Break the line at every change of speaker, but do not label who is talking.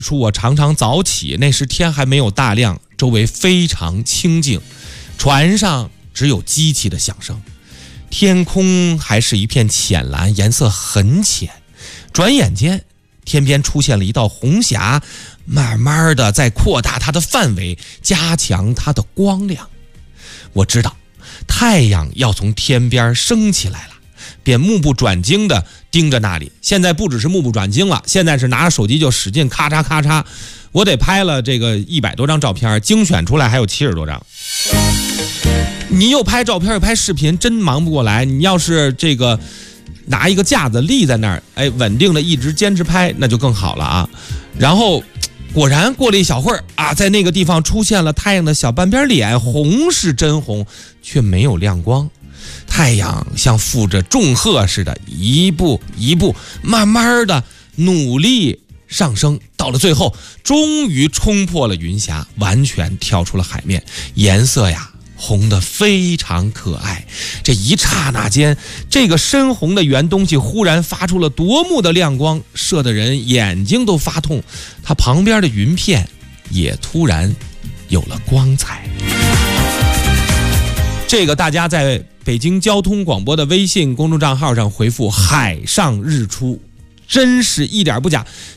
说我常常早起，那时天还没有大亮，周围非常清静，船上只有机器的响声，天空还是一片浅蓝，颜色很浅。转眼间天边出现了一道红霞，慢慢的在扩大它的范围，加强它的光亮。我知道太阳要从天边升起来了，便目不转睛的盯着那里。现在不只是目不转睛了，现在是拿着手机就使劲咔嚓咔嚓。我得拍了这个100多张照片，精选出来还有70多张。你又拍照片又拍视频，真忙不过来。你要是这个拿一个架子立在那儿，稳定的一直坚持拍，那就更好了啊。然后果然过了一小会儿啊，在那个地方出现了太阳的小半边脸，红是真红，却没有亮光。太阳像负着重荷似的，一步一步慢慢的努力上升，到了最后终于冲破了云霞，完全跳出了海面，颜色呀红得非常可爱。这一刹那间，这个深红的圆东西忽然发出了夺目的亮光，射得人眼睛都发痛。它旁边的云片也突然有了光彩。这个大家在北京交通广播的微信公众账号上回复海上日出，真是一点不假。